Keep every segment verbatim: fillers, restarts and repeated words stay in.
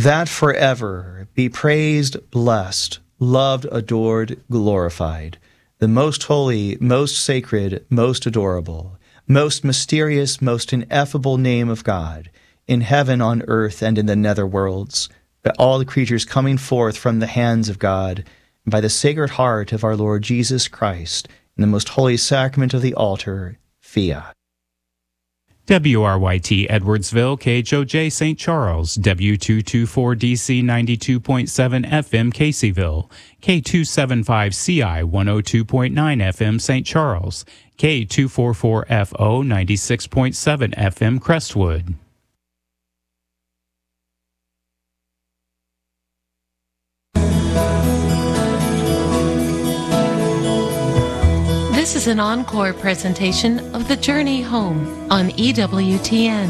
that forever be praised, blessed, loved, adored, glorified, the most holy, most sacred, most adorable, most mysterious, most ineffable name of God, in heaven, on earth, and in the nether worlds, by all the creatures coming forth from the hands of God, and by the sacred heart of our Lord Jesus Christ, in the most holy sacrament of the altar, fiat. W R Y T Edwardsville, K H O J Saint Charles, W two twenty-four D C ninety-two point seven F M Caseyville, K two seventy-five C I one oh two point nine F M Saint Charles, K two forty-four F O ninety-six point seven F M Crestwood. This is an encore presentation of The Journey Home on E W T N.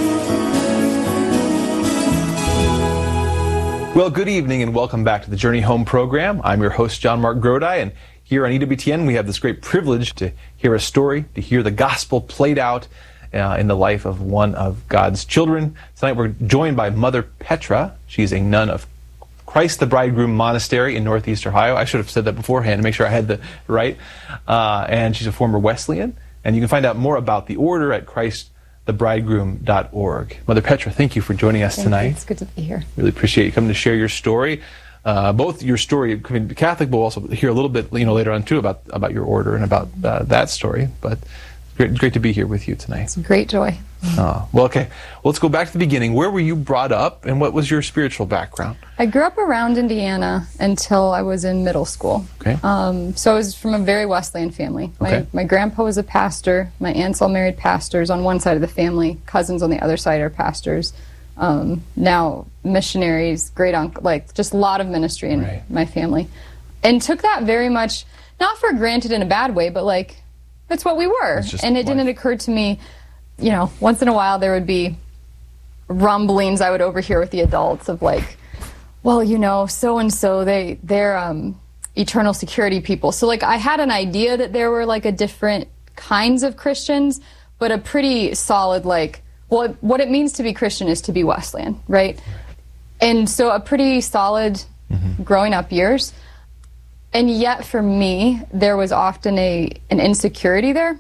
Well, good evening and welcome back to the Journey Home program. I'm your host, John Mark Grodi, and here on E W T N we have this great privilege to hear a story, to hear the gospel played out uh, in the life of one of God's children. Tonight we're joined by Mother Petra. She's a nun of Christ the Bridegroom Monastery in Northeast Ohio. I should have said that beforehand to make sure I had the right. Uh, and she's a former Wesleyan. And you can find out more about the order at christ the bridegroom dot org. Mother Petra, thank you for joining us Thank tonight. You. It's good to be here. Really appreciate you coming to share your story. Uh, both your story coming to Catholic, but we'll also hear a little bit, you know, later on too about about your order and about uh, that story. But great, great to be here with you tonight. It's a great joy. Oh, well, okay. Well, let's go back to the beginning. Where were you brought up, and what was your spiritual background? I grew up around Indiana until I was in middle school. Okay. Um, so I was from a very Wesleyan family. My, Okay. my grandpa was a pastor. My aunts all married pastors on one side of the family. Cousins on the other side are pastors. Um, now missionaries, great uncle, like just a lot of ministry in Right. my family. And took that very much, not for granted in a bad way, but like, that's what we were. It's just And it life. didn't occur to me, you know, once in a while there would be rumblings I would overhear with the adults of like, well, you know, so-and-so, they, they're um, eternal security people. So like I had an idea that there were like a different kinds of Christians, but a pretty solid like, well, what it means to be Christian is to be Wesleyan, right? And so a pretty solid Mm-hmm. growing up years. And yet for me, there was often a an insecurity there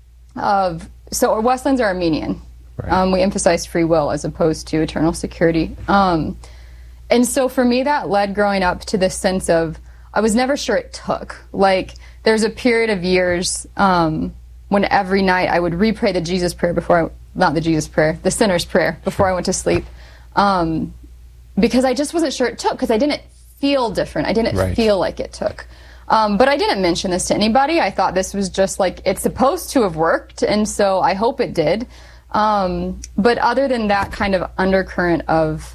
of, so Wesleyans are Armenian. Right. Um, we emphasize free will as opposed to eternal security. Um, and so for me, that led growing up to this sense of, I was never sure it took. Like, there's a period of years um, when every night I would re-pray the Jesus prayer before I, not the Jesus prayer, the sinner's prayer before I went to sleep. Um, because I just wasn't sure it took, because I didn't feel different. I didn't Right. feel like it took. Um, but I didn't mention this to anybody. I thought this was just like, it's supposed to have worked, and so I hope it did. Um, but other than that kind of undercurrent of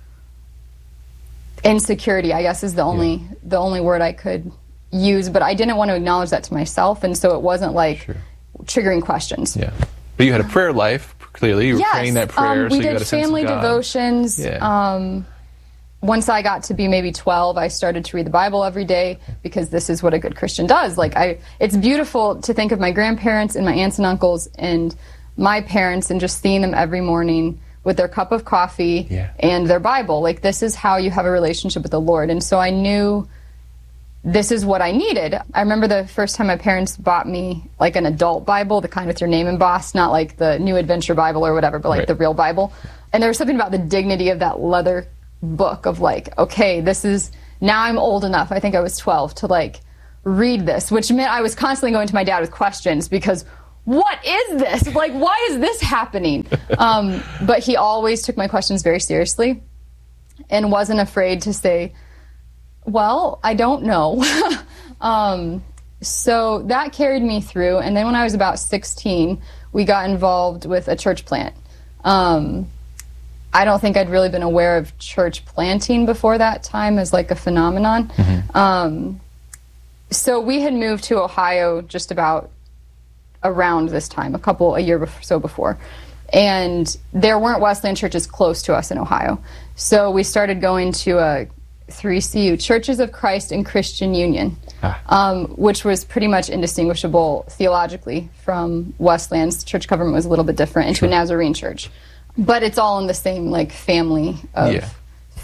insecurity, I guess is the only Yeah. the only word I could use. But I didn't want to acknowledge that to myself, and so it wasn't like Sure. triggering questions. Yeah. But you had a prayer life, clearly. You were Yes, praying that prayer, um, so we you got did a sense family of God. devotions. Yeah. Um, once I got to be maybe twelve, I started to read the Bible every day because this is what a good Christian does. Like I, it's beautiful to think of my grandparents and my aunts and uncles and my parents and just seeing them every morning with their cup of coffee Yeah. and their Bible. Like this is how you have a relationship with the Lord. And so I knew this is what I needed. I remember the first time my parents bought me like an adult Bible, the kind with your name embossed, not like the New Adventure Bible or whatever, but like Right. the real Bible. And there was something about the dignity of that leather book of like, okay, this is, now I'm old enough, I think I was twelve, to like read this, which meant I was constantly going to my dad with questions because what is this? Like, why is this happening? Um, but he always took my questions very seriously and wasn't afraid to say, well, I don't know. um, so that carried me through. And then when I was about sixteen, we got involved with a church plant. Um, I don't think I'd really been aware of church planting before that time as like a phenomenon. Mm-hmm. Um, so we had moved to Ohio just about around this time, a couple, a year or so before. And there weren't Wesleyan churches close to us in Ohio. So we started going to a three C U, Churches of Christ and Christian Union, Ah. um, which was pretty much indistinguishable theologically from Wesleyan's. Church government was a little bit different, into Sure. a Nazarene church. But it's all in the same like family of Yeah.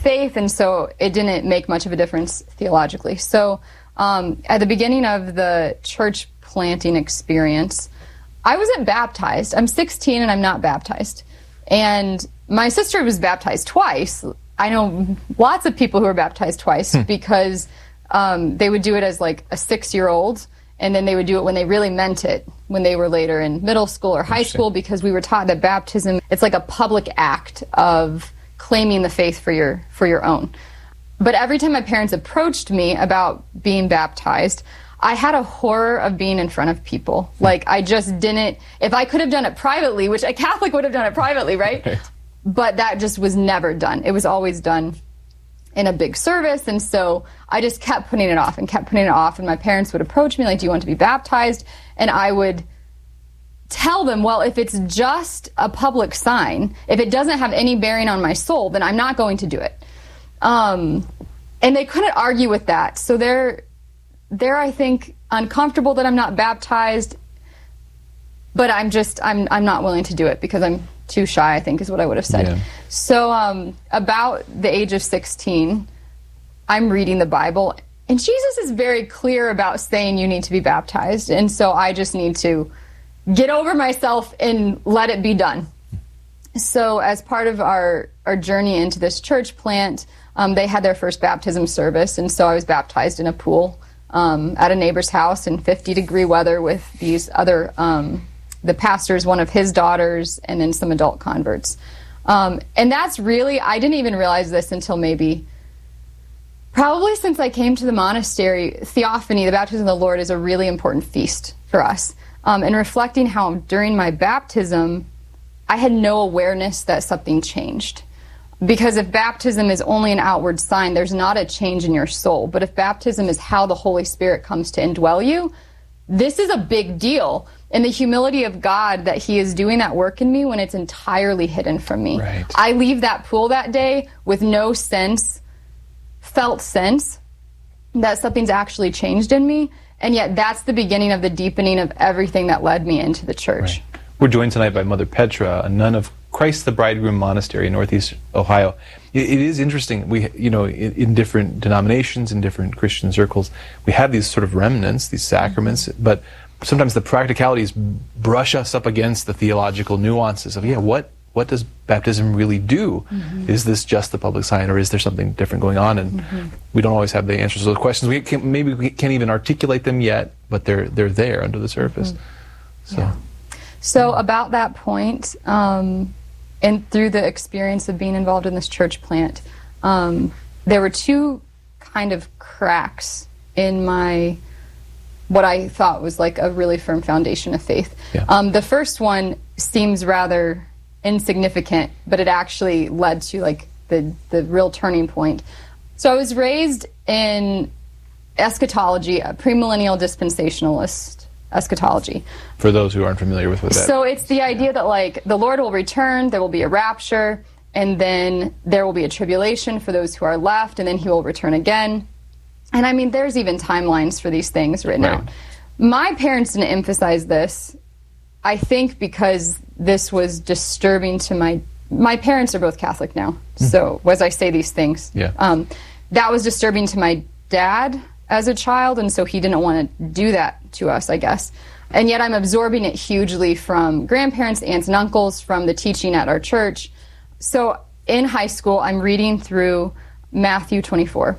faith, and so it didn't make much of a difference theologically. So um, at the beginning of the church planting experience, I wasn't baptized. I'm sixteen and I'm not baptized. And my sister was baptized twice. I know lots of people who were baptized twice hmm. because um, they would do it as like a six-year-old, and then they would do it when they really meant it, when they were later in middle school or high school, because we were taught that baptism, it's like a public act of claiming the faith for your for your own. But every time my parents approached me about being baptized, I had a horror of being in front of people. Like, I just didn't, if I could have done it privately, which a Catholic would have done it privately, right? right. But that just was never done. It was always done in a big service, and so I just kept putting it off and kept putting it off, and my parents would approach me like, do you want to be baptized? And I would tell them, well, if it's just a public sign, if it doesn't have any bearing on my soul, then I'm not going to do it. Um, and they couldn't argue with that. So they're, they're, I think, uncomfortable that I'm not baptized, but I'm just, I'm, I'm not willing to do it because I'm too shy, I think is what I would have said. Yeah. So um, about the age of sixteen, I'm reading the Bible, and Jesus is very clear about saying you need to be baptized. And so I just need to get over myself and let it be done. So as part of our, our journey into this church plant, um, they had their first baptism service, and so I was baptized in a pool um, at a neighbor's house in fifty degree weather with these other, um, the pastor's, one of his daughters, and then some adult converts. Um, and that's really, I didn't even realize this until maybe, probably since I came to the monastery. Theophany, the baptism of the Lord, is a really important feast for us. Um, and reflecting how during my baptism, I had no awareness that something changed. Because if baptism is only an outward sign, there's not a change in your soul. But if baptism is how the Holy Spirit comes to indwell you, this is a big deal. And the humility of God that He is doing that work in me when it's entirely hidden from me. Right. I leave that pool that day with no sense, felt sense, that something's actually changed in me. And yet that's the beginning of the deepening of everything that led me into the church. Right. We're joined tonight by Mother Petra, a nun of Christ the Bridegroom Monastery in Northeast Ohio. It, it is interesting. We, you know, in, in different denominations, in different Christian circles, we have these sort of remnants, these sacraments, mm-hmm. but sometimes the practicalities brush us up against the theological nuances of, yeah, what what does baptism really do? Mm-hmm. Is this just the public sign, or is there something different going on? And mm-hmm. we don't always have the answers to those questions. We can, maybe we can't even articulate them yet, but they're they're there under the surface. Mm-hmm. So, yeah. so about that point, um, and through the experience of being involved in this church plant, um, there were two kind of cracks in my what I thought was like a really firm foundation of faith. Yeah. Um, the first one seems rather insignificant, but it actually led to like the, the real turning point. So I was raised in eschatology, a premillennial dispensationalist eschatology. For those who aren't familiar with what that So it's the idea that like the Lord will return, there will be a rapture, and then there will be a tribulation for those who are left, and then He will return again. And I mean, there's even timelines for these things written right. out. My parents didn't emphasize this, I think because this was disturbing to my, my parents are both Catholic now, mm-hmm. so as I say these things, yeah. um, that was disturbing to my dad as a child, and so he didn't want to do that to us, I guess. And yet I'm absorbing it hugely from grandparents, aunts, and uncles, from the teaching at our church. So in high school, I'm reading through Matthew twenty-four.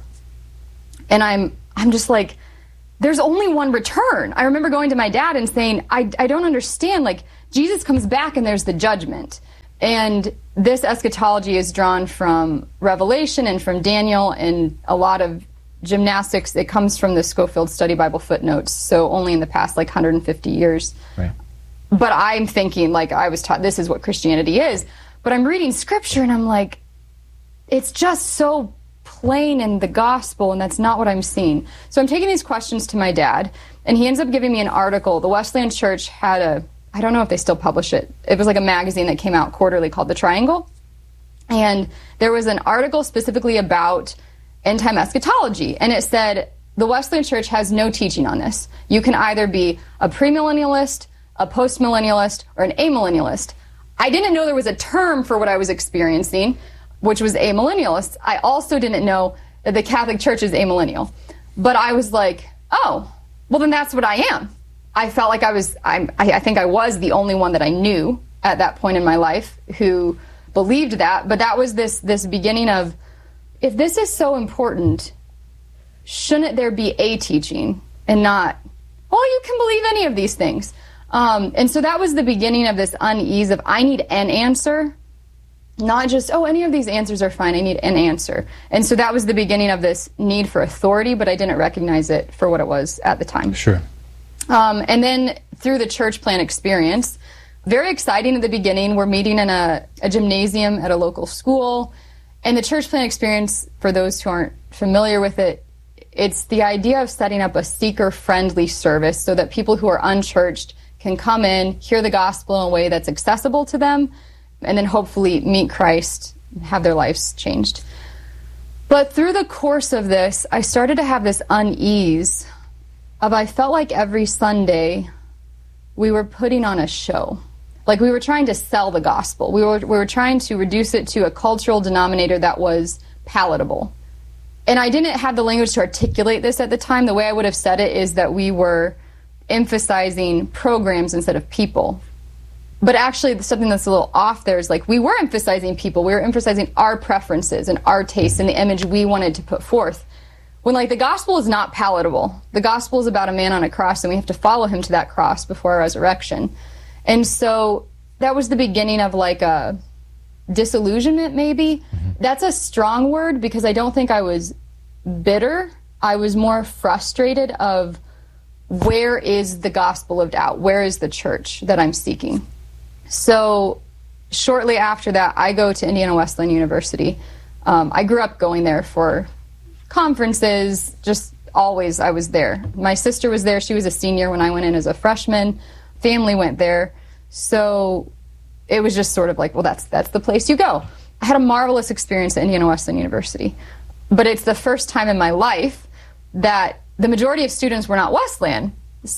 And I'm I'm just like, there's only one return. I remember going to my dad and saying, I, I don't understand. Like, Jesus comes back and there's the judgment. And this eschatology is drawn from Revelation and from Daniel and a lot of gymnastics. It comes from the Scofield Study Bible footnotes, so only in the past like one hundred fifty years. Right. But I'm thinking, like, I was taught this is what Christianity is. But I'm reading scripture and I'm like, it's just so plain in the gospel, and that's not what I'm seeing. So I'm taking these questions to my dad, and he ends up giving me an article. The Wesleyan Church had a, I don't know if they still publish it, it was like a magazine that came out quarterly called The Triangle, and there was an article specifically about end-time eschatology, and it said, the Wesleyan Church has no teaching on this. You can either be a premillennialist, a postmillennialist, or an amillennialist. I didn't know there was a term for what I was experiencing. which was amillennialist. I also didn't know that the Catholic Church is amillennial. But I was like, oh, well, then that's what I am. I felt like I was, I'm, I, I think I was the only one that I knew at that point in my life who believed that. But that was this, this beginning of, if this is so important, shouldn't there be a teaching and not, well, you can believe any of these things. Um, and so that was the beginning of this unease of, I need an answer, not just, oh, any of these answers are fine, I need an answer. And so that was the beginning of this need for authority, but I didn't recognize it for what it was at the time. Sure. Um, and then through the church plant experience, very exciting at the beginning. We're meeting in a, a gymnasium at a local school. And the church plant experience, for those who aren't familiar with it, it's the idea of setting up a seeker-friendly service so that people who are unchurched can come in, hear the gospel in a way that's accessible to them, and then hopefully meet Christ, have their lives changed. But through the course of this, I started to have this unease of, I felt like every Sunday we were putting on a show. Like we were trying to sell the gospel. We were, we were trying to reduce it to a cultural denominator that was palatable. And I didn't have the language to articulate this at the time. The way I would have said it is that we were emphasizing programs instead of people. But actually, something that's a little off there is like we were emphasizing people. We were emphasizing our preferences and our tastes and the image we wanted to put forth. When like the gospel is not palatable. The gospel is about a man on a cross, and we have to follow him to that cross before our resurrection. And so that was the beginning of like a disillusionment, maybe. Mm-hmm. That's a strong word because I don't think I was bitter. I was more frustrated of, where is the gospel lived out? Where is the church that I'm seeking? So shortly after that, I go to Indiana Wesleyan University. Um, I grew up going there for conferences, just always I was there. My sister was there. She was a senior when I went in as a freshman. Family went there. So it was just sort of like, well, that's that's the place you go. I had a marvelous experience at Indiana Wesleyan University. But it's the first time in my life that the majority of students were not Wesleyan.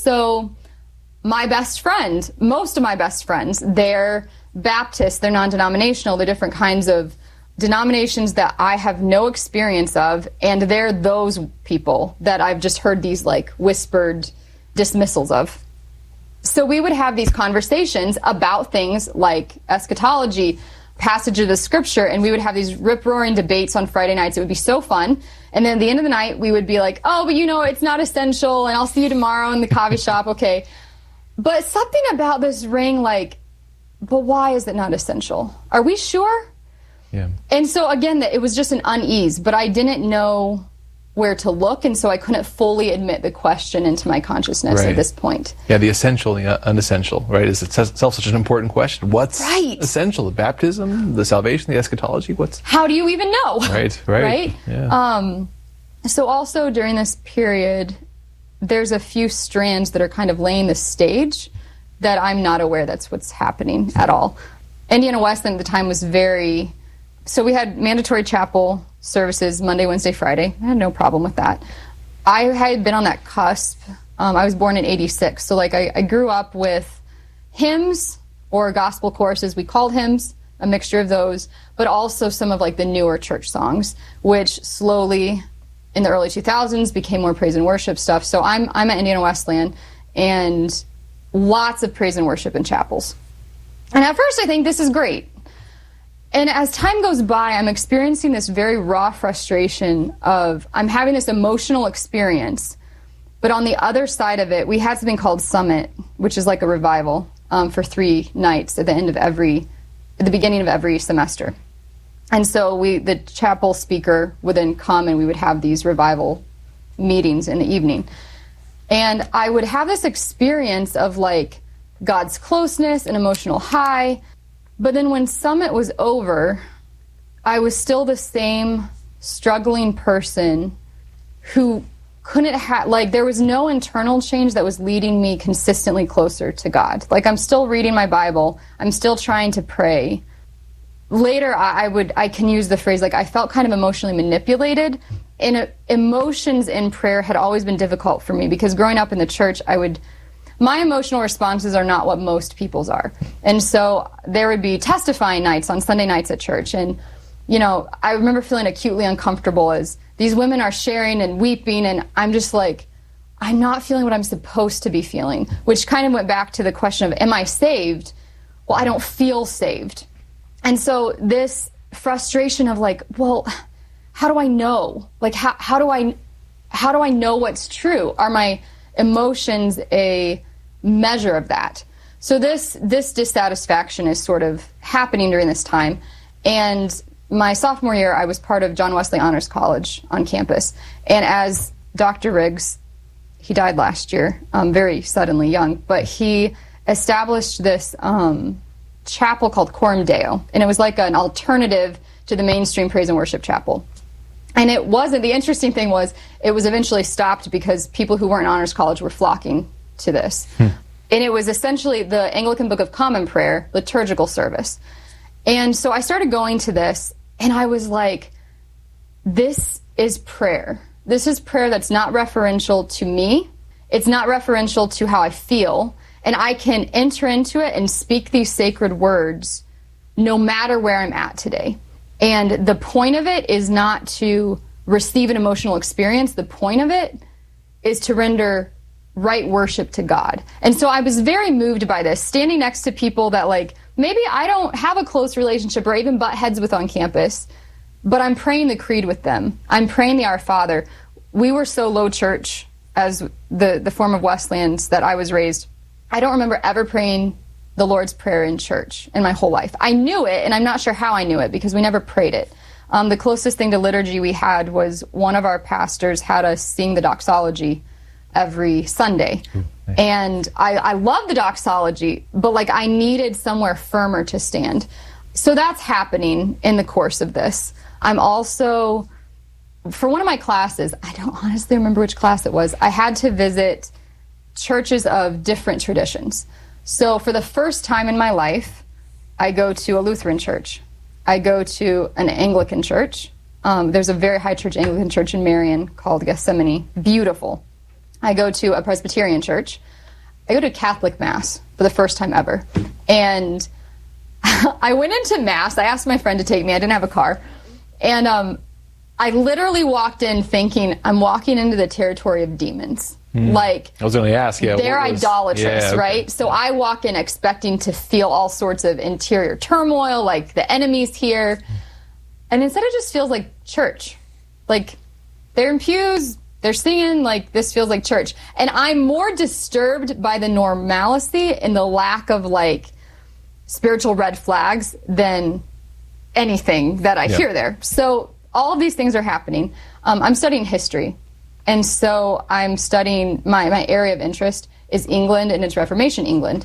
So my best friend, most of my best friends, they're Baptist, they're non-denominational, they're different kinds of denominations that I have no experience of, and they're those people that I've just heard these like whispered dismissals of. So we would have these conversations about things like eschatology, passage of the scripture, and we would have these rip-roaring debates on Friday nights. It would be so fun. And then at the end of the night, we would be like, oh, but you know, it's not essential, and I'll see you tomorrow in the coffee shop, okay. But something about this rang like, but why is it not essential? Are we sure? Yeah. And so again, it was just an unease, but I didn't know where to look, and so I couldn't fully admit the question into my consciousness right. at this point. Yeah, the essential, the unessential, right? Is itself such an important question. What's right. essential? The baptism, the salvation, the eschatology? What's? How do you even know? Right, right. Right? Yeah. Um, so also during this period, there's a few strands that are kind of laying the stage that I'm not aware that's what's happening at all. Indiana Wesleyan at the time was very... So we had mandatory chapel services Monday, Wednesday, Friday. I had no problem with that. I had been on that cusp. Um, I was born in eighty-six. So like I, I grew up with hymns or gospel choruses. We called hymns, a mixture of those, but also some of like the newer church songs, which slowly in the early two thousands became more praise and worship stuff. So I'm, I'm at Indiana Wesleyan, and lots of praise and worship in chapels. And at first I think this is great. And as time goes by, I'm experiencing this very raw frustration of, I'm having this emotional experience, but on the other side of it, we had something called Summit, which is like a revival um, for three nights at the end of every, at the beginning of every semester. And so we, the chapel speaker would then come and we would have these revival meetings in the evening. And I would have this experience of like God's closeness, an emotional high. But then when Summit was over, I was still the same struggling person who couldn't have, like, there was no internal change that was leading me consistently closer to God. Like, I'm still reading my Bible. I'm still trying to pray. Later, I, I would, I can use the phrase, like, I felt kind of emotionally manipulated. And uh, emotions in prayer had always been difficult for me because growing up in the church, I would... My emotional responses are not what most people's are. And so there would be testifying nights on Sunday nights at church. And you know, I remember feeling acutely uncomfortable as these women are sharing and weeping, and I'm just like, I'm not feeling what I'm supposed to be feeling, which kind of went back to the question of, am I saved? Well, I don't feel saved. And so this frustration of like, well, how do I know? Like, how, how do I, how do I know what's true? Are my emotions a measure of that? So this, this dissatisfaction is sort of happening during this time. And my sophomore year, I was part of John Wesley Honors College on campus. And as Doctor Riggs, he died last year, um, very suddenly young, but he established this um, chapel called Coram Deo. And it was like an alternative to the mainstream praise and worship chapel. And it wasn't, the interesting thing was, it was eventually stopped because people who weren't in Honors College were flocking to this. Hmm. And it was essentially the Anglican Book of Common Prayer liturgical service. And so I started going to this, and I was like, this is prayer. This is prayer that's not referential to me. It's not referential to how I feel. And I can enter into it and speak these sacred words no matter where I'm at today. And the point of it is not to receive an emotional experience. The point of it is to render right worship to God. And so I was very moved by this, standing next to people that, like, maybe I don't have a close relationship or even butt heads with on campus, but I'm praying the creed with them. I'm praying the Our Father. We were so low church as the, the form of Wesleyans that I was raised. I don't remember ever praying the Lord's Prayer in church in my whole life. I knew it, and I'm not sure how I knew it because we never prayed it. Um, the closest thing to liturgy we had was one of our pastors had us sing the doxology every Sunday. Ooh, nice. And I, I love the doxology, but like I needed somewhere firmer to stand. So that's happening in the course of this. I'm also, for one of my classes, I don't honestly remember which class it was, I had to visit churches of different traditions. So for the first time in my life, I go to a Lutheran church. I go to an Anglican church. Um, there's a very high church Anglican church in Marion called Gethsemane. Beautiful. I go to a Presbyterian church. I go to Catholic Mass for the first time ever. And I went into Mass. I asked my friend to take me. I didn't have a car. And um, I literally walked in thinking, I'm walking into the territory of demons. Mm. Like, I was going to ask, yeah, they're was, idolatrous, yeah, okay. right? So I walk in expecting to feel all sorts of interior turmoil, like the enemy's here. And instead it just feels like church. Like, they're in pews, they're singing, like, this feels like church. And I'm more disturbed by the normalcy and the lack of, like, spiritual red flags than anything that I yeah. hear there. So all of these things are happening. Um, I'm studying history. And so I'm studying, my, my area of interest is England, and it's Reformation England.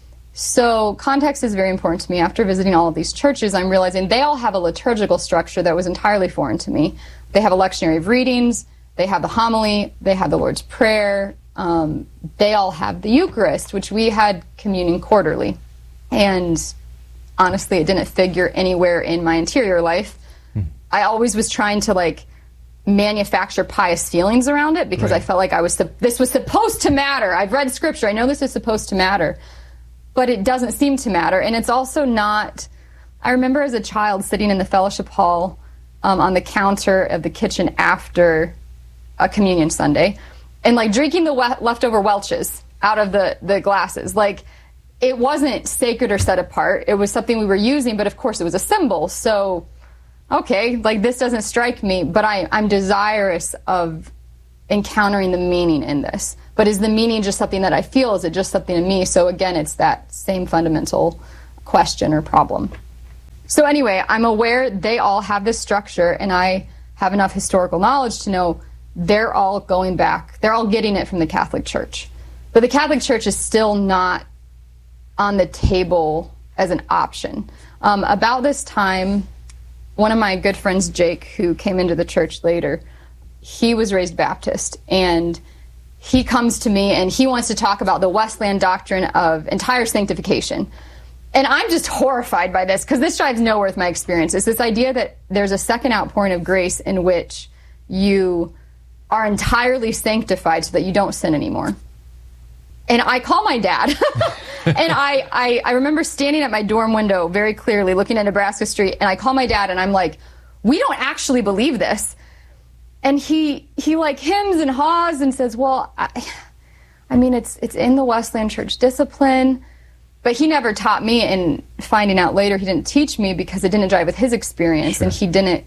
So context is very important to me. After visiting all of these churches, I'm realizing they all have a liturgical structure that was entirely foreign to me. They have a lectionary of readings, they have the homily, they have the Lord's Prayer, um, they all have the Eucharist, which we had communion quarterly. And honestly, it didn't figure anywhere in my interior life. Hmm. I always was trying to, like, manufacture pious feelings around it because right. I felt like I was this was supposed to matter. I've read scripture. I know this is supposed to matter. But it doesn't seem to matter. And it's also not... I remember as a child sitting in the fellowship hall um, on the counter of the kitchen after a communion Sunday and, like, drinking the we- leftover Welch's out of the, the glasses. Like, it wasn't sacred or set apart. It was something we were using, but of course it was a symbol. So... okay, like, this doesn't strike me, but I, I'm desirous of encountering the meaning in this. But is the meaning just something that I feel? Is it just something in me? So again, it's that same fundamental question or problem. So anyway, I'm aware they all have this structure, and I have enough historical knowledge to know they're all going back. They're all getting it from the Catholic Church. But the Catholic Church is still not on the table as an option. Um, about this time... one of my good friends, Jake, who came into the church later, he was raised Baptist, and he comes to me and he wants to talk about the Wesleyan doctrine of entire sanctification. And I'm just horrified by this because this drives nowhere with my experience. It's this idea that there's a second outpouring of grace in which you are entirely sanctified so that you don't sin anymore. And I call my dad. and I, I, I remember standing at my dorm window very clearly, looking at Nebraska Street, and I call my dad, and I'm like, we don't actually believe this. And he, he like hems and haws and says, well, I, I mean, it's, it's in the Wesleyan Church discipline. But he never taught me, and finding out later, he didn't teach me because it didn't jive with his experience, sure. and he didn't.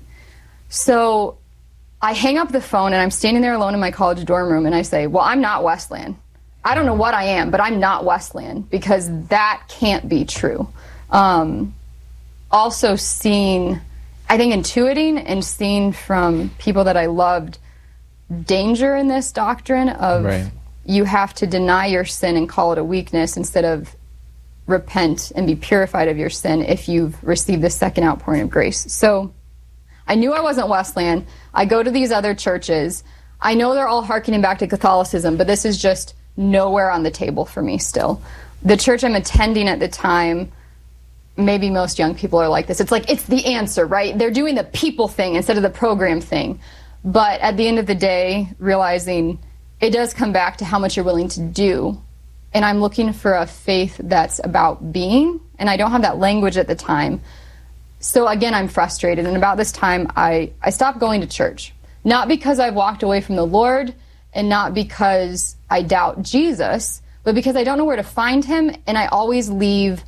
So I hang up the phone, and I'm standing there alone in my college dorm room, and I say, well, I'm not Wesleyan. I don't know what I am, but I'm not Wesleyan, because that can't be true. Um, also seeing, I think intuiting and seeing from people that I loved danger in this doctrine of right. you have to deny your sin and call it a weakness instead of repent and be purified of your sin if you've received the second outpouring of grace. So I knew I wasn't Wesleyan. I go to these other churches. I know they're all hearkening back to Catholicism, but this is just nowhere on the table for me still. The church I'm attending at the time, maybe most young people are like this. It's like, it's the answer, right? They're doing the people thing instead of the program thing. But at the end of the day, realizing it does come back to how much you're willing to do. And I'm looking for a faith that's about being, and I don't have that language at the time. So again, I'm frustrated. And about this time, I, I stopped going to church. Not because I've walked away from the Lord, and not because I doubt Jesus, but because I don't know where to find him, and I always leave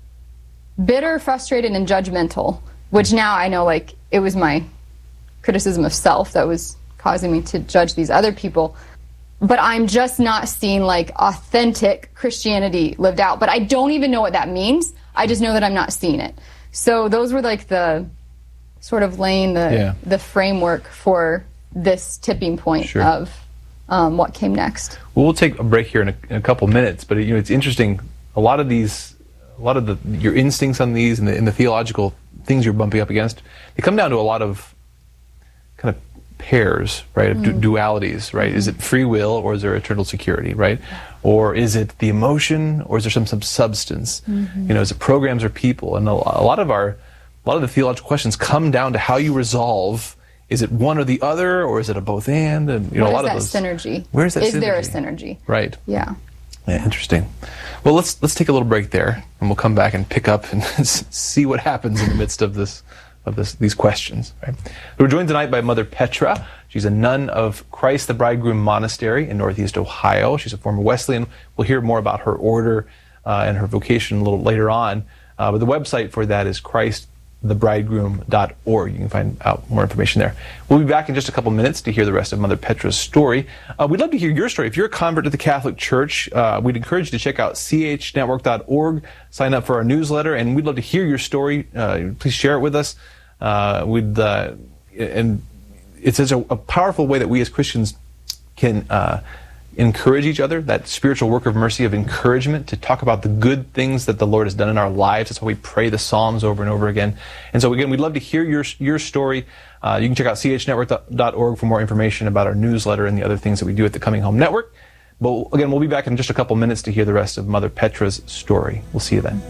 bitter, frustrated, and judgmental, which now I know, like, it was my criticism of self that was causing me to judge these other people. But I'm just not seeing, like, authentic Christianity lived out. But I don't even know what that means. I just know that I'm not seeing it. So those were, like, the sort of laying the, yeah. the framework for this tipping point sure. of Um, what came next. Well, we'll take a break here in a, in a couple minutes, but you know, it's interesting. A lot of these, a lot of the your instincts on these and the, and the theological things you're bumping up against, they come down to a lot of kind of pairs, right? Of mm. du- dualities, right? Mm-hmm. Is it free will, or is there eternal security, right? Or is it the emotion, or is there some, some substance? Mm-hmm. You know, is it programs or people? And a, a lot of our, a lot of the theological questions come down to how you resolve. Is it one or the other, or is it a both and? And you know, what a lot is that of those, synergy? Where is that is synergy? Is there a synergy? Right. Yeah. Yeah, interesting. Well, let's let's take a little break there, and we'll come back and pick up and see what happens in the midst of this of this these questions. Right? We're joined tonight by Mother Petra. She's a nun of Christ the Bridegroom Monastery in Northeast Ohio. She's a former Wesleyan. We'll hear more about her order uh, and her vocation a little later on. Uh, but the website for that is Christ the bridegroom dot org. You can find out more information there. We'll be back in just a couple minutes to hear the rest of Mother Petra's story. Uh, we'd love to hear your story. If you're a convert to the Catholic Church, uh, we'd encourage you to check out c h network dot org, sign up for our newsletter, and we'd love to hear your story. Uh, please share it with us. Uh, we'd, uh, and it's such a, a powerful way that we as Christians can uh, encourage each other, that spiritual work of mercy, of encouragement, to talk about the good things that the Lord has done in our lives. That's why we pray the Psalms over and over again. And so again, we'd love to hear your your story. Uh, you can check out c h network dot org for more information about our newsletter and the other things that we do at the Coming Home Network. But again, we'll be back in just a couple minutes to hear the rest of Mother Petra's story. We'll see you then.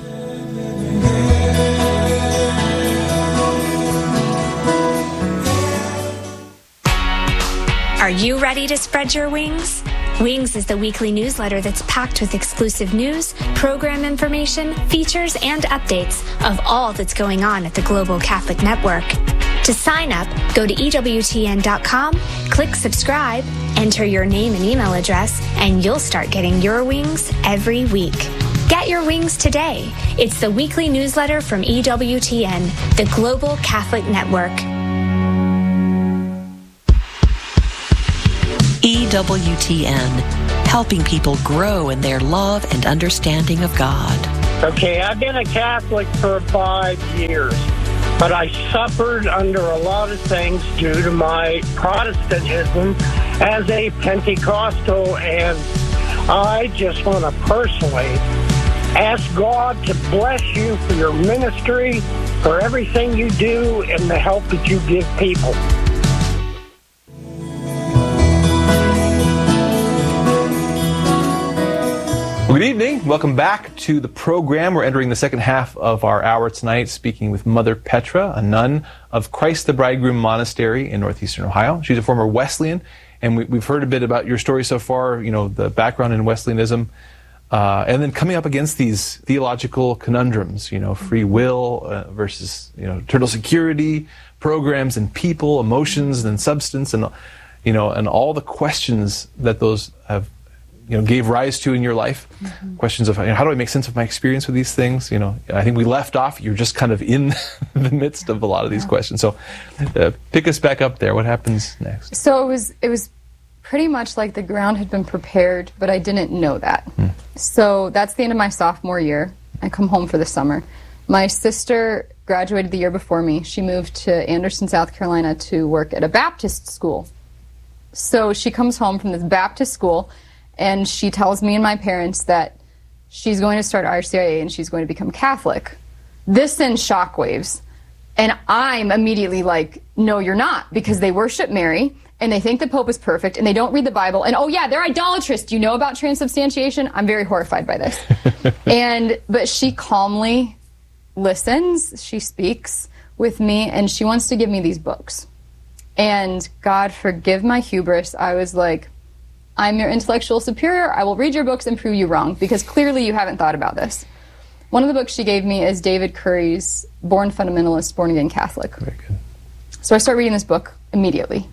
Are you ready to spread your wings? Wings is the weekly newsletter that's packed with exclusive news, program information, features, and updates of all that's going on at the Global Catholic Network. To sign up, go to E W T N dot com, click subscribe, enter your name and email address, and you'll start getting your wings every week. Get your wings today. It's the weekly newsletter from E W T N, the Global Catholic Network. E W T N, helping people grow in their love and understanding of God. Okay, I've been a Catholic for five years, but I suffered under a lot of things due to my Protestantism as a Pentecostal, and I just want to personally ask God to bless you for your ministry, for everything you do, and the help that you give people. Good evening. Welcome back to the program. We're entering the second half of our hour tonight, speaking with Mother Petra, a nun of Christ the Bridegroom Monastery in northeastern Ohio. She's a former Wesleyan And we, we've heard a bit about your story so far, you know, the background in Wesleyanism, uh, and then coming up against these theological conundrums, you know, free will uh, versus, you know, eternal security, programs and people, emotions and substance, and, you know, and all the questions that those have, you know, gave rise to in your life. Mm-hmm. Questions of, you know, how do I make sense of my experience with these things? You know, I think we left off, you're just kind of in the midst of a lot of these yeah. questions. So uh, pick us back up there. What happens next? So it was, it was pretty much like the ground had been prepared, but I didn't know that. Mm. So that's the end of my sophomore year. I come home for the summer. My sister graduated the year before me. She moved to Anderson, South Carolina to work at a Baptist school. So she comes home from this Baptist school, and she tells me and my parents that she's going to start R C I A and she's going to become Catholic. This sends shockwaves. And I'm immediately like, no, you're not, because they worship Mary, and they think the Pope is perfect, and they don't read the Bible, and oh yeah, they're idolatrous. Do you know about transubstantiation? I'm very horrified by this. and But she calmly listens, she speaks with me, and she wants to give me these books. And God forgive my hubris, I was like, I'm your intellectual superior. I will read your books and prove you wrong, because clearly you haven't thought about this. One of the books she gave me is David Curry's Born Fundamentalist, Born Again Catholic. Very good. So I start reading this book immediately.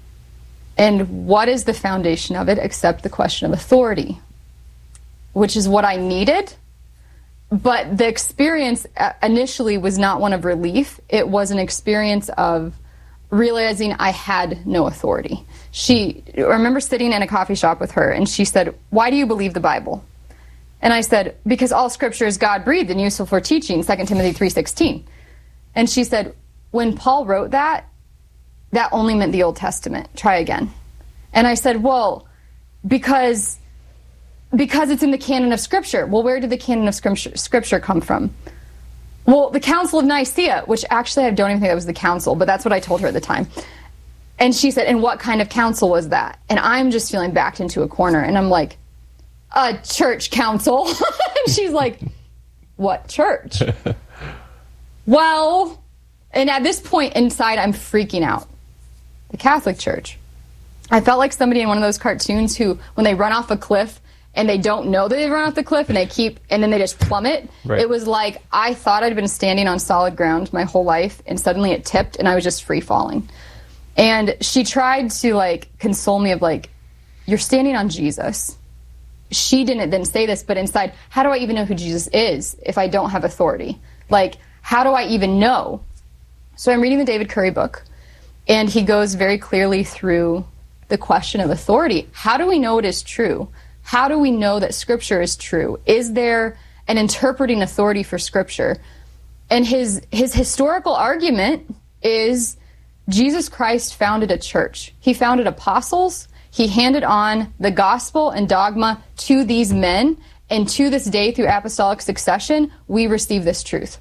And what is the foundation of it except the question of authority, which is what I needed. But the experience initially was not one of relief. It was an experience of realizing I had no authority. She, I remember sitting in a coffee shop with her, and she said, why do you believe the Bible? And I said, because all scripture is God-breathed and useful for teaching, Second Timothy three sixteen. And she said, when Paul wrote that, that only meant the Old Testament. Try again. And I said, well, because, because it's in the canon of scripture. Well, where did the canon of scripture, scripture come from? Well, the Council of Nicaea, which actually I don't even think that was the council, but that's what I told her at the time. And she said, and what kind of council was that? And I'm just feeling backed into a corner, and I'm like, a church council. And she's like, what church? Well, and at this point inside, I'm freaking out. The Catholic Church. I felt like somebody in one of those cartoons who, when they run off a cliff, and they don't know that they've run off the cliff, and they keep, and then they just plummet. Right. It was like I thought I'd been standing on solid ground my whole life, and suddenly it tipped, and I was just free falling. And she tried to like console me of like, you're standing on Jesus. She didn't then say this, but inside, how do I even know who Jesus is if I don't have authority? Like, how do I even know? So I'm reading the David Curry book, and he goes very clearly through the question of authority. How do we know it is true? How do we know that Scripture is true? Is there an interpreting authority for Scripture? And his his historical argument is Jesus Christ founded a church. He founded apostles. He handed on the gospel and dogma to these men. And to this day, through apostolic succession, we receive this truth.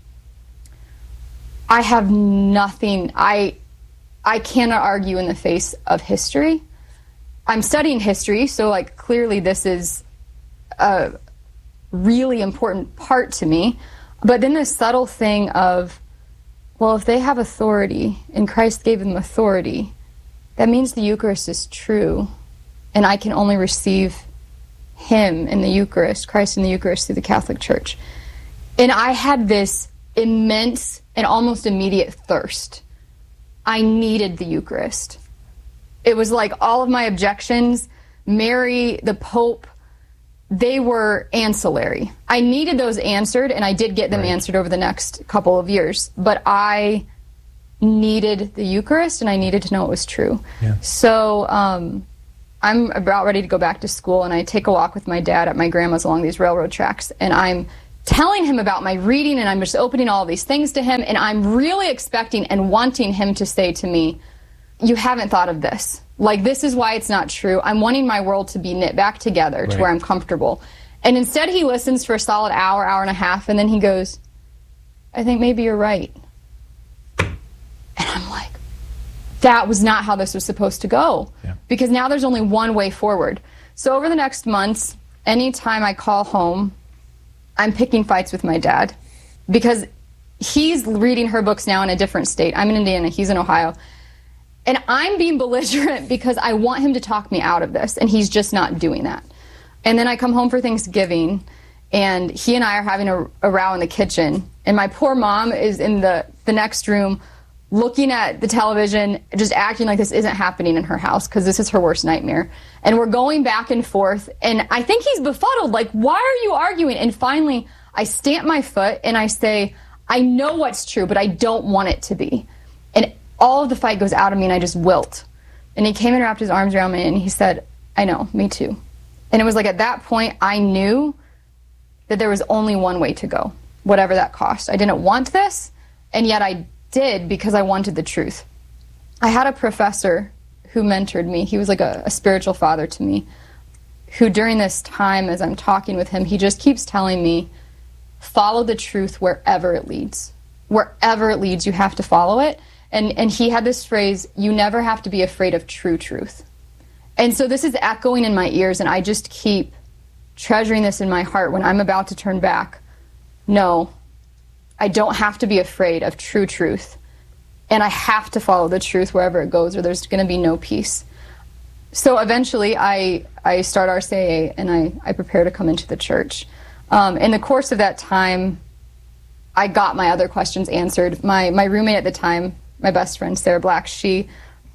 I have nothing. I, I cannot argue in the face of history. I'm studying history, so like clearly this is a really important part to me. But then the subtle thing of, well, if they have authority and Christ gave them authority, that means the Eucharist is true, and I can only receive Him in the Eucharist, Christ in the Eucharist, through the Catholic Church. And I had this immense and almost immediate thirst. I needed the Eucharist. It was like all of my objections, Mary, the Pope, they were ancillary. I needed those answered, and I did get them right. answered over the next couple of years. But I needed the Eucharist, and I needed to know it was true. Yeah. So um, I'm about ready to go back to school, and I take a walk with my dad at my grandma's along these railroad tracks, and I'm telling him about my reading, and I'm just opening all these things to him, and I'm really expecting and wanting him to say to me, you haven't thought of this. Like, this is why it's not true. I'm wanting my world to be knit back together right. to where I'm comfortable. And instead he listens for a solid hour, hour and a half, and then he goes, I think maybe you're right. And I'm like, that was not how this was supposed to go. Yeah. Because now there's only one way forward. So over the next months, anytime I call home, I'm picking fights with my dad. Because he's reading her books now in a different state. I'm in Indiana, he's in Ohio. And I'm being belligerent because I want him to talk me out of this, and he's just not doing that. And then I come home for Thanksgiving, and he and I are having a, a row in the kitchen, and my poor mom is in the, the next room looking at the television, just acting like this isn't happening in her house because this is her worst nightmare. And we're going back and forth, and I think he's befuddled, like, why are you arguing? And finally, I stamp my foot, and I say, I know what's true, but I don't want it to be. And all of the fight goes out of me, and I just wilt. And he came and wrapped his arms around me, and he said, I know, me too. And it was like at that point, I knew that there was only one way to go, whatever that cost. I didn't want this, and yet I did because I wanted the truth. I had a professor who mentored me. He was like a, a spiritual father to me, who during this time, as I'm talking with him, he just keeps telling me, follow the truth wherever it leads. Wherever it leads, you have to follow it. And, and he had this phrase, you never have to be afraid of true truth. And so this is echoing in my ears, and I just keep treasuring this in my heart when I'm about to turn back. No, I don't have to be afraid of true truth. And I have to follow the truth wherever it goes, or there's going to be no peace. So eventually I, I start R C I A, and I, I prepare to come into the church. Um, in the course of that time, I got my other questions answered. My, my roommate at the time, my best friend, Sarah Black, she...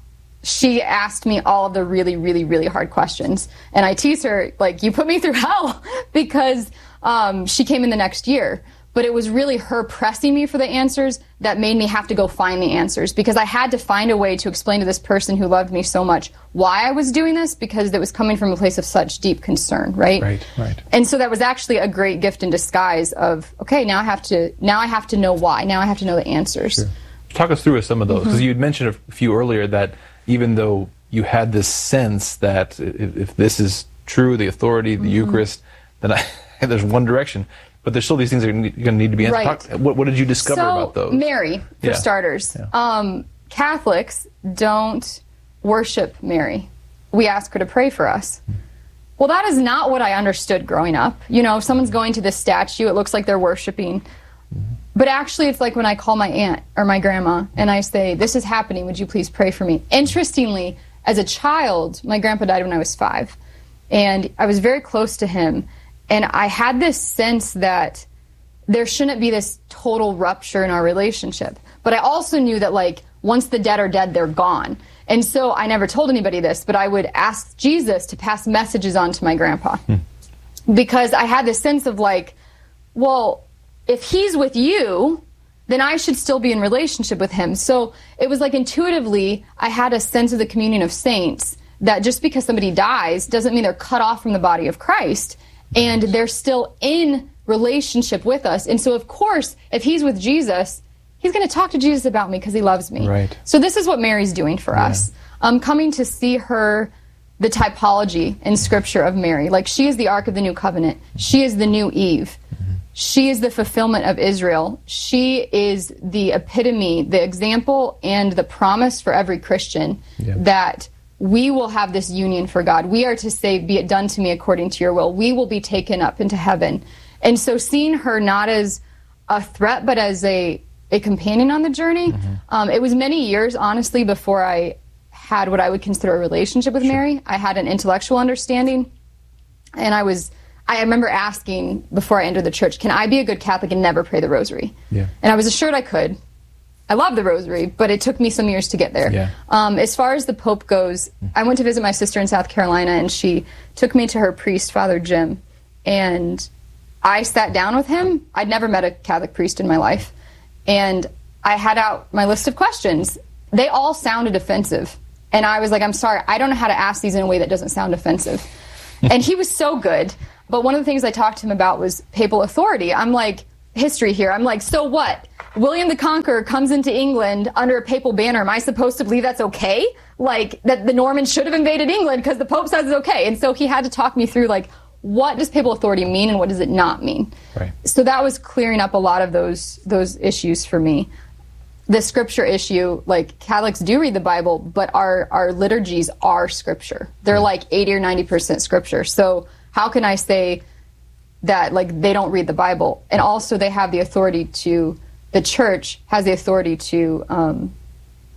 she asked me all of the really, really, really hard questions. And I tease her, like, you put me through hell, because um, she came in the next year. But it was really her pressing me for the answers that made me have to go find the answers, because I had to find a way to explain to this person who loved me so much why I was doing this, because it was coming from a place of such deep concern, right? Right, right. And so that was actually a great gift in disguise of, okay, now I have to, now I have to know why. Now I have to know the answers. Sure. Talk us through some of those, because mm-hmm. you had mentioned a few earlier that even though you had this sense that if, if this is true, the authority, the mm-hmm. Eucharist, then I, there's one direction. But there's still these things that are going to need to be answered. Right. Talk, what, what did you discover so, about those? Mary, for yeah. starters. Yeah. Um, Catholics don't worship Mary. We ask her to pray for us. Mm-hmm. Well, that is not what I understood growing up. You know, if someone's going to this statue, it looks like they're worshiping. Mm-hmm. But actually, it's like when I call my aunt or my grandma and I say, this is happening, would you please pray for me? Interestingly, as a child, my grandpa died when I was five. And I was very close to him. And I had this sense that there shouldn't be this total rupture in our relationship. But I also knew that, like, once the dead are dead, they're gone. And so I never told anybody this, but I would ask Jesus to pass messages on to my grandpa. Hmm. Because I had this sense of, like, well, if he's with you, then I should still be in relationship with him. So it was like intuitively, I had a sense of the communion of saints, that just because somebody dies doesn't mean they're cut off from the body of Christ. And they're still in relationship with us. And so, of course, if he's with Jesus, he's going to talk to Jesus about me because he loves me. Right. So this is what Mary's doing for yeah. us. Um, coming to see her, the typology in Scripture of Mary. Like, she is the Ark of the New Covenant. She is the new Eve. Mm-hmm. She is the fulfillment of Israel. She is the epitome, the example, and the promise for every Christian yeah. that we will have this union for God. We are to say, be it done to me according to your will. We will be taken up into heaven. And so seeing her not as a threat, but as a, a companion on the journey, mm-hmm. um, it was many years, honestly, before I had what I would consider a relationship with sure. Mary. I had an intellectual understanding. And I was, I remember asking before I entered the church, can I be a good Catholic and never pray the rosary? Yeah. And I was assured I could. I love the rosary, but it took me some years to get there. Yeah. Um, as far as the Pope goes, I went to visit my sister in South Carolina, and she took me to her priest, Father Jim, and I sat down with him. I'd never met a Catholic priest in my life, and I had out my list of questions. They all sounded offensive, and I was like, I'm sorry, I don't know how to ask these in a way that doesn't sound offensive. And he was so good, but one of the things I talked to him about was papal authority. I'm like, history here. I'm like, so what? William the Conqueror comes into England under a papal banner. Am I supposed to believe that's okay? Like, that the Normans should have invaded England because the Pope says it's okay. And so he had to talk me through, like, what does papal authority mean and what does it not mean? Right. So that was clearing up a lot of those those issues for me. The scripture issue, like, Catholics do read the Bible, but our, our liturgies are scripture. They're yeah. like eighty or ninety percent scripture. So how can I say that, like, they don't read the Bible? And also they have the authority to... the church has the authority to um,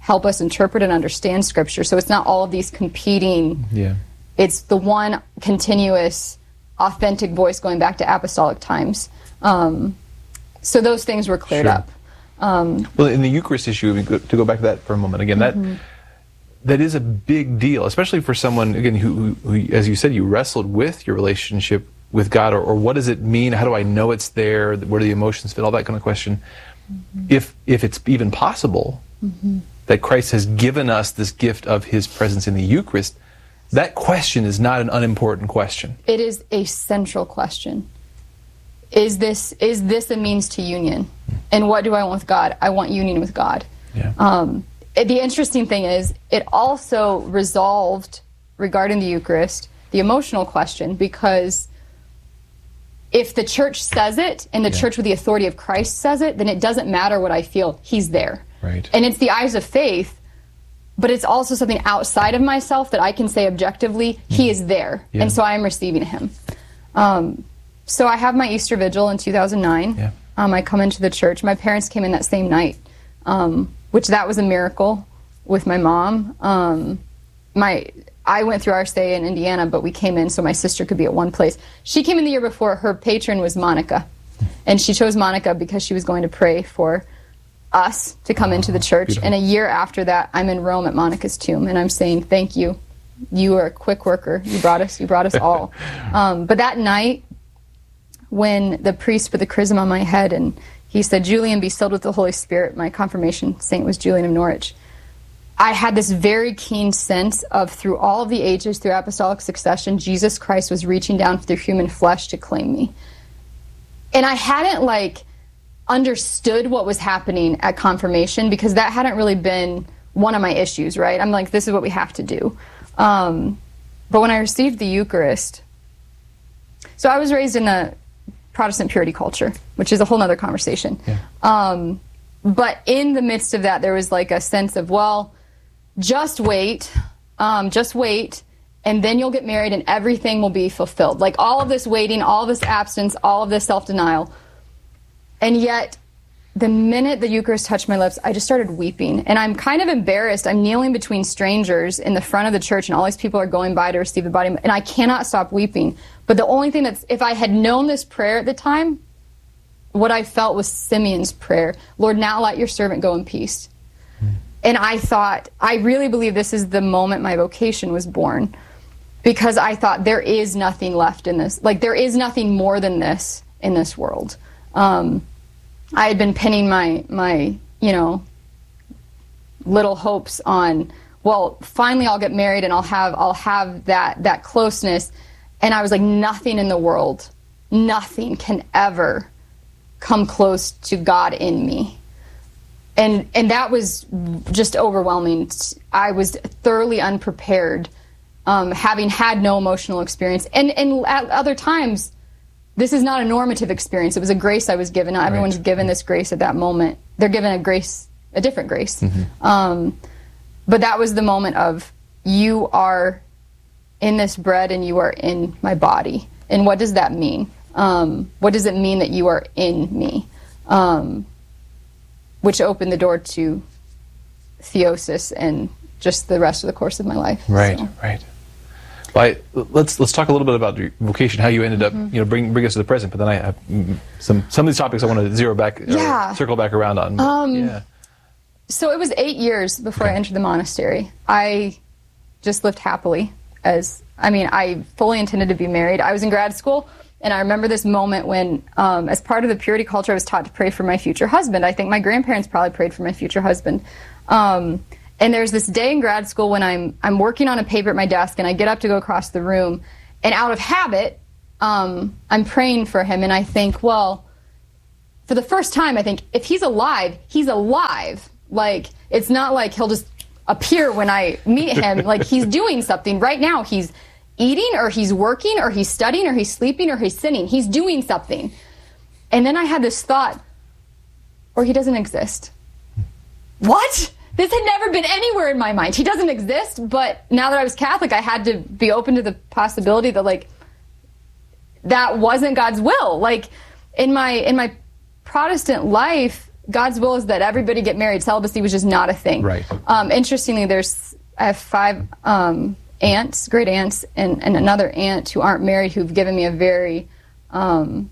help us interpret and understand Scripture. So it's not all of these competing. Yeah. It's the one continuous, authentic voice going back to apostolic times. Um, so those things were cleared Sure. up. Um, Well, in the Eucharist issue, to go back to that for a moment again, that mm-hmm. that is a big deal, especially for someone, again, who, who, who as you said, you wrestled with your relationship with God, or, or what does it mean? How do I know it's there? Where do the emotions fit? All that kind of question. Mm-hmm. If if it's even possible mm-hmm. that Christ has given us this gift of His presence in the Eucharist, that question is not an unimportant question. It is a central question. Is this is this a means to union? And what do I want with God? I want union with God. Yeah. Um, it- the interesting thing is, it also resolved, regarding the Eucharist, the emotional question, because if the church says it, and the Yeah. church with the authority of Christ says it, then it doesn't matter what I feel. He's there. Right. And it's the eyes of faith, but it's also something outside of myself that I can say objectively, He is there. Yeah. And so I am receiving Him. Um, so I have my Easter Vigil in two thousand nine. Yeah. Um, I come into the church. My parents came in that same night, um, which that was a miracle with my mom. Um, my I went through our stay in Indiana, but we came in so my sister could be at one place. She came in the year before. Her patron was Monica, and she chose Monica because she was going to pray for us to come into the church. beautiful. And a year after that, I'm in Rome at Monica's tomb, and I'm saying, thank you. You are a quick worker. You brought us, you brought us all. Um, but that night, when the priest put the chrism on my head, and he said, Julian, be filled with the Holy Spirit, my confirmation saint was Julian of Norwich. I had this very keen sense of, through all of the ages, through apostolic succession, Jesus Christ was reaching down through human flesh to claim me. And I hadn't, like, understood what was happening at confirmation, because that hadn't really been one of my issues, right? I'm like, this is what we have to do. Um, but when I received the Eucharist, so I was raised in a Protestant purity culture, which is a whole nother conversation. Yeah. Um, but in the midst of that, there was like a sense of, well, just wait, um, just wait, and then you'll get married and everything will be fulfilled. Like all of this waiting, all of this abstinence, all of this self-denial. And yet, the minute the Eucharist touched my lips, I just started weeping. And I'm kind of embarrassed. I'm kneeling between strangers in the front of the church, and all these people are going by to receive the body, and I cannot stop weeping. But the only thing that's, if I had known this prayer at the time, what I felt was Simeon's prayer. Lord, now let your servant go in peace. Mm. And I thought, I really believe this is the moment my vocation was born, because I thought there is nothing left in this. Like, there is nothing more than this in this world. Um, I had been pinning my, my, you know, little hopes on, well, finally I'll get married and I'll have, I'll have that, that closeness. And I was like, nothing in the world, nothing can ever come close to God in me. And and that was just overwhelming. I was thoroughly unprepared, um, having had no emotional experience. And, and at other times, this is not a normative experience. It was a grace I was given. Not everyone's Right. given this grace at that moment. They're given a grace, a different grace. Mm-hmm. Um, but that was the moment of, you are in this bread and you are in my body. And what does that mean? Um, what does it mean that you are in me? Um, which opened the door to theosis and just the rest of the course of my life. Right, So. right. Well, I, let's let's talk a little bit about your vocation, how you ended up, Mm-hmm. you know, bring bring us to the present. But then I have mm, some some of these topics I want to zero back, or Yeah. circle back around on. But, Um, yeah, So it was eight years before I entered the monastery. I just lived happily as, I mean, I fully intended to be married. I was in grad school, and I remember this moment when, um, as part of the purity culture, I was taught to pray for my future husband. I think my grandparents probably prayed for my future husband. Um, and there's this day in grad school when I'm I'm working on a paper at my desk, and I get up to go across the room, and out of habit, um, I'm praying for him, and I think, well, for the first time, I think, if he's alive, he's alive. Like, it's not like he'll just appear when I meet him. Like, he's doing something. Right now, he's eating, or he's working, or he's studying, or he's sleeping, or he's sinning. He's doing something. And then I had this thought, or he doesn't exist. What? This had never been anywhere in my mind. He doesn't exist, but now that I was Catholic, I had to be open to the possibility that, like, that wasn't God's will. Like, in my in my Protestant life, God's will is that everybody get married. Celibacy was just not a thing. Right. Um, interestingly, there's I have five um, aunts, great aunts, and, and another aunt who aren't married who've given me a very um,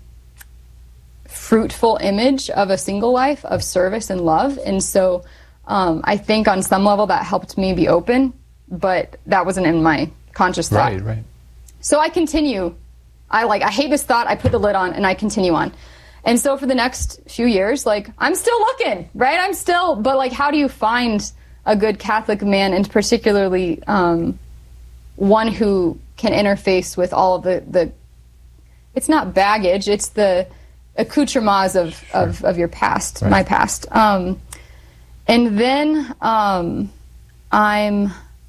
fruitful image of a single life, of service and love. And so um, I think on some level that helped me be open, but that wasn't in my conscious thought. Right, right. So I continue. I like, I hate this thought, I put the lid on, and I continue on. And so for the next few years, like, I'm still looking, right? I'm still, but like, how do you find a good Catholic man, and particularly um, one who can interface with all of the, the, it's not baggage, it's the accoutrements of, sure. of, of your past, right. my past. Um, and then um, I'm,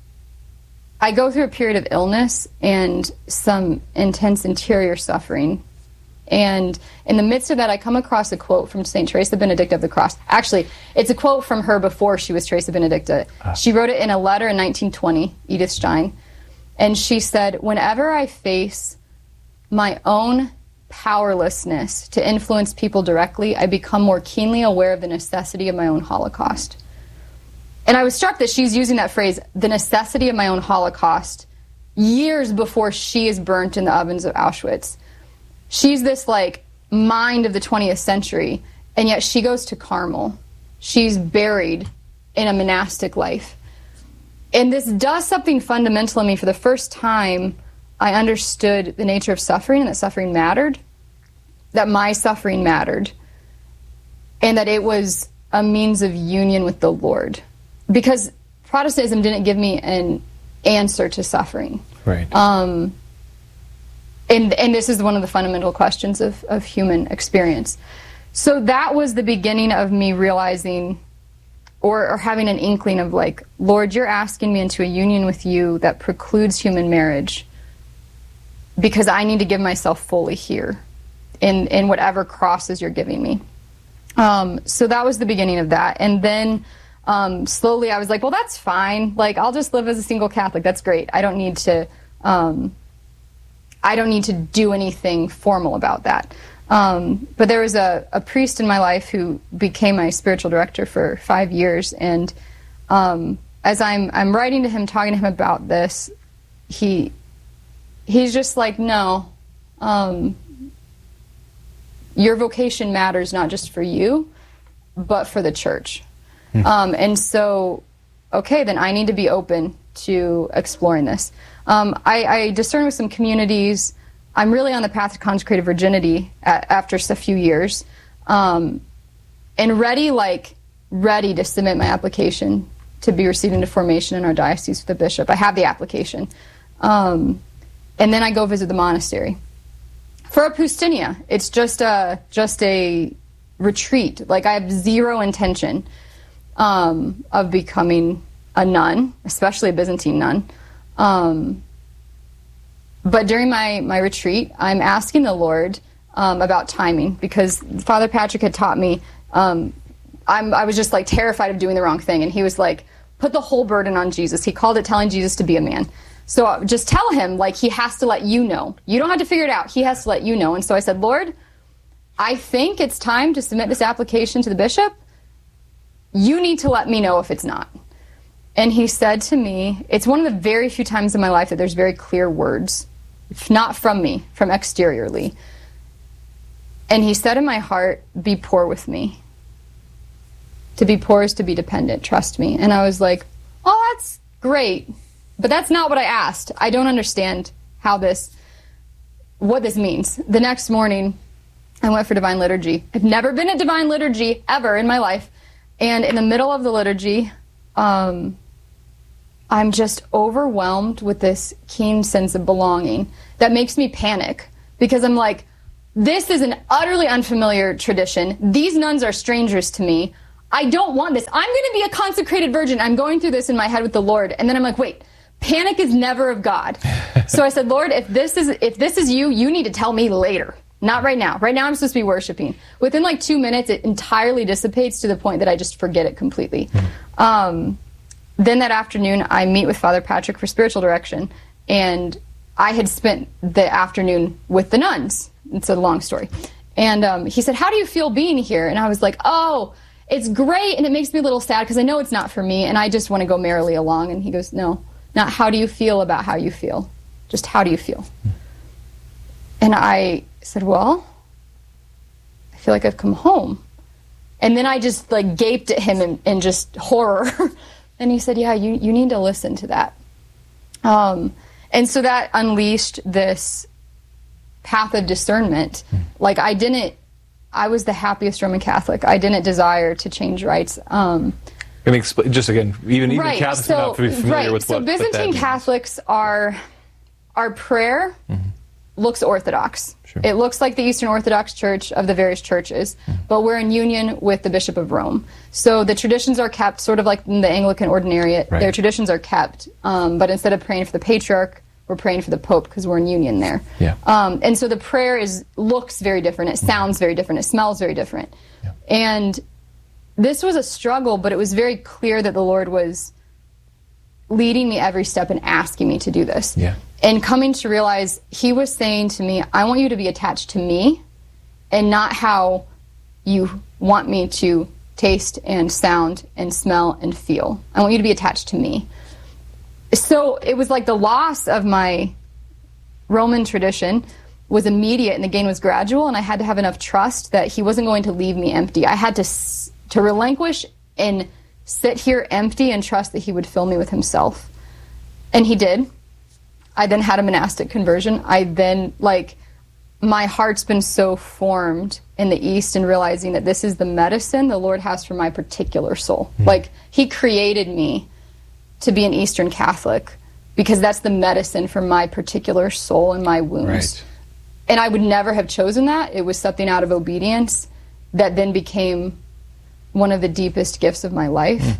I go through a period of illness and some intense interior suffering. And in the midst of that, I come across a quote from Saint Teresa Benedicta of the Cross. Actually, it's a quote from her before she was Teresa Benedicta. Ah. She wrote it in a letter in nineteen twenty, Edith Stein. And she said, whenever I face my own powerlessness to influence people directly, I become more keenly aware of the necessity of my own Holocaust. And I was struck that she's using that phrase, the necessity of my own Holocaust, years before she is burnt in the ovens of Auschwitz. She's this, like, mind of the twentieth century, and yet she goes to Carmel. She's buried in a monastic life. And this does something fundamental in me. For the first time, I understood the nature of suffering, and that suffering mattered, that my suffering mattered, and that it was a means of union with the Lord. Because Protestantism didn't give me an answer to suffering. Right. Um, and and this is one of the fundamental questions of, of human experience. So that was the beginning of me realizing, or, or having an inkling of like, Lord, you're asking me into a union with you that precludes human marriage, because I need to give myself fully here in, in whatever crosses you're giving me. Um, so that was the beginning of that. And then Um, slowly I was like, well, that's fine. Like, I'll just live as a single Catholic. That's great. I don't need to, um, I don't need to do anything formal about that. Um, but there was a, a priest in my life who became my spiritual director for five years. And um, as I'm, I'm writing to him, talking to him about this, he, he's just like, no, um, your vocation matters not just for you, but for the church. Um, and so, okay, then I need to be open to exploring this. Um, I, I discern with some communities. I'm really on the path to consecrated virginity a, after a few years, um, and ready, like, ready to submit my application to be received into formation in our diocese with the bishop. I have the application. Um, and then I go visit the monastery. For a Poustinia, it's just a, just a retreat. Like, I have zero intention Um, of becoming a nun, especially a Byzantine nun. Um, but during my, my retreat, I'm asking the Lord um, about timing, because Father Patrick had taught me, um, I'm, I was just like terrified of doing the wrong thing. And he was like, put the whole burden on Jesus. He called it telling Jesus to be a man. So just tell him, like, he has to let you know. You don't have to figure it out. He has to let you know. And so I said, Lord, I think it's time to submit this application to the bishop. You need to let me know if it's not. And he said to me, it's one of the very few times in my life that there's very clear words, not from me, from exteriorly. And he said in my heart, be poor with me. To be poor is to be dependent, trust me. And I was like, oh, that's great. But that's not what I asked. I don't understand how this, what this means. The next morning, I went for Divine Liturgy. I've never been at Divine Liturgy ever in my life. And in the middle of the liturgy, um, I'm just overwhelmed with this keen sense of belonging that makes me panic, because I'm like, this is an utterly unfamiliar tradition. These nuns are strangers to me. I don't want this. I'm going to be a consecrated virgin. I'm going through this in my head with the Lord. And then I'm like, wait, panic is never of God. So I said, Lord, if this is if this is you, you need to tell me later. Not right now. Right now I'm supposed to be worshiping. Within like two minutes, it entirely dissipates to the point that I just forget it completely. Mm-hmm. Um, then that afternoon, I meet with Father Patrick for spiritual direction. And I had spent the afternoon with the nuns. It's a long story. And um, he said, how do you feel being here? And I was like, oh, it's great, and it makes me a little sad because I know it's not for me, and I just want to go merrily along. And he goes, no, not how do you feel about how you feel, just how do you feel? And I said, well, I feel like I've come home. And then I just like gaped at him in, in just horror. And he said, yeah, you, you need to listen to that. Um, and so that unleashed this path of discernment. Like I didn't, I was the happiest Roman Catholic. I didn't desire to change rites. Um, and explain, just again, even even right, Catholics so, are not familiar right, with so what, what Byzantine that Catholics are, our prayer mm-hmm. looks Orthodox. Sure. It looks like the Eastern Orthodox Church of the various churches, mm-hmm. but we're in union with the Bishop of Rome. So the traditions are kept, sort of like in the Anglican Ordinariate. Right. Their traditions are kept, um, but instead of praying for the Patriarch, we're praying for the Pope because we're in union there. Yeah. Um, and so the prayer is looks very different. It sounds very different. It smells very different. Yeah. And this was a struggle, but it was very clear that the Lord was leading me every step and asking me to do this. Yeah. And coming to realize he was saying to me, I want you to be attached to me and not how you want me to taste and sound and smell and feel. I want you to be attached to me. So it was like the loss of my Roman tradition was immediate and the gain was gradual, and I had to have enough trust that he wasn't going to leave me empty. I had to to relinquish and sit here empty and trust that he would fill me with himself. And he did. I then had a monastic conversion. I then, like, my heart's been so formed in the East and realizing that this is the medicine the Lord has for my particular soul. Mm. Like, he created me to be an Eastern Catholic because that's the medicine for my particular soul and my wounds. Right. And I would never have chosen that. It was something out of obedience that then became one of the deepest gifts of my life. Mm.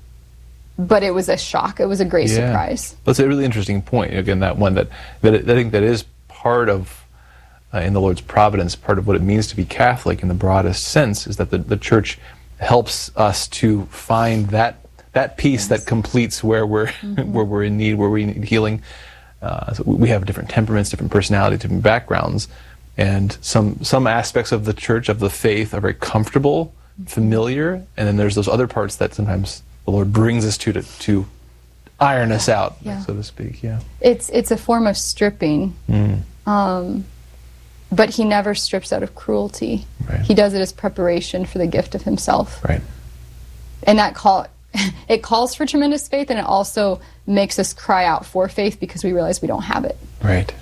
But it was a shock. It was a great yeah. surprise. That's a really interesting point. Again, that one that, that it, I think that is part of, uh, in the Lord's providence, part of what it means to be Catholic in the broadest sense is that the, the Church helps us to find that that piece yes. that completes where we're mm-hmm. where we're in need, where we need healing. Uh, so we have different temperaments, different personalities, different backgrounds, and some some aspects of the Church, of the faith, are very comfortable, familiar, and then there's those other parts that sometimes the Lord brings us to to, to iron us out, yeah. so to speak. Yeah, it's it's a form of stripping, mm. um, but He never strips out of cruelty. Right. He does it as preparation for the gift of Himself. Right, and that call it calls for tremendous faith, and it also makes us cry out for faith because we realize we don't have it. Right.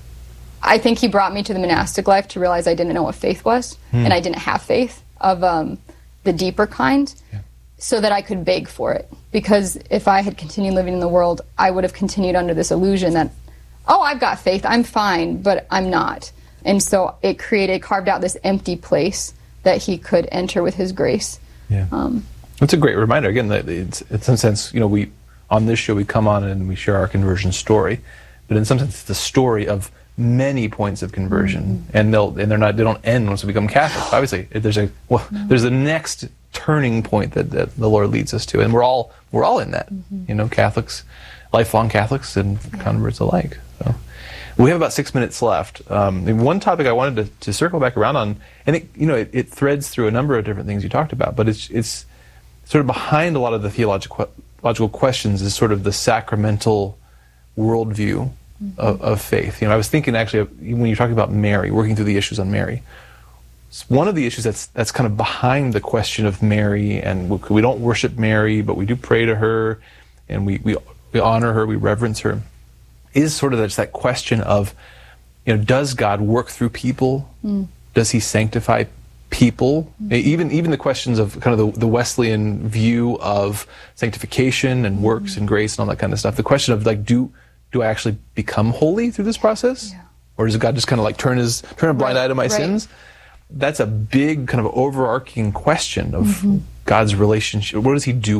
I think He brought me to the monastic life to realize I didn't know what faith was, mm. and I didn't have faith of um, the deeper kind. Yeah. So that I could beg for it. Because if I had continued living in the world, I would have continued under this illusion that, oh, I've got faith, I'm fine, but I'm not. And so it created, carved out this empty place that He could enter with His grace. Yeah. Um, It's a great reminder, again, that it's, in some sense, you know, we, on this show, we come on and we share our conversion story, but in some sense, it's the story of many points of conversion, mm-hmm. and they'll, and they're not, they don't end once we become Catholics. Obviously, there's a, well, mm-hmm. there's a next turning point that, that the Lord leads us to, and we're all, we're all in that, mm-hmm. you know, Catholics, lifelong Catholics and yeah. converts alike. So we have about six minutes left. Um, one topic I wanted to, to circle back around on, and it, you know, it, it threads through a number of different things you talked about, but it's, it's sort of behind a lot of the theological logical questions is sort of the sacramental worldview mm-hmm. of, of faith. You know, I was thinking actually of, when you're talking about Mary, working through the issues on Mary, one of the issues that's that's kind of behind the question of Mary, and we, we don't worship Mary, but we do pray to her, and we, we we honor her, we reverence her, is sort of just that question of, you know, does God work through people? Mm. Does He sanctify people? Mm-hmm. Even even the questions of kind of the, the Wesleyan view of sanctification and works mm-hmm. and grace and all that kind of stuff. The question of like, do do I actually become holy through this process, yeah. or does God just kind of like turn his turn a blind right. eye to my right. sins? That's a big kind of overarching question of mm-hmm. God's relationship. What does He do